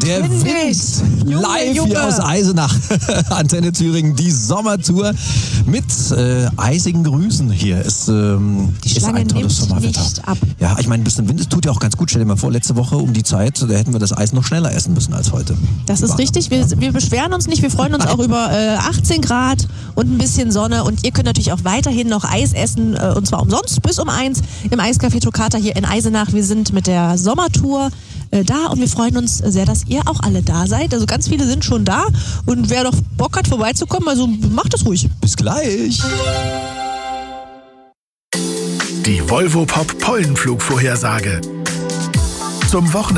Der Wind, live hier aus Eisenach, Antenne Thüringen, die Sommertour mit eisigen Grüßen hier. Ist ein tolles Sommerwetter. Nicht ab. Ja, ich meine, ein bisschen Wind, es tut ja auch ganz gut. Stell dir mal vor, letzte Woche um die Zeit, da hätten wir das Eis noch schneller essen müssen als heute. Das ist richtig, wir beschweren uns nicht, wir freuen uns auch über 18 Grad und ein bisschen Sonne und ihr könnt natürlich auch weiterhin noch Eis essen und zwar umsonst bis um 1 im Eiscafé Toccata hier in Eisenach. Wir sind mit der Sommertour da und wir freuen uns sehr, dass ihr auch alle da seid. Also ganz viele sind schon da und wer doch Bock hat vorbeizukommen, also macht es ruhig. Bis gleich. Die Volvo Pop Pollenflugvorhersage. Zum Wochenende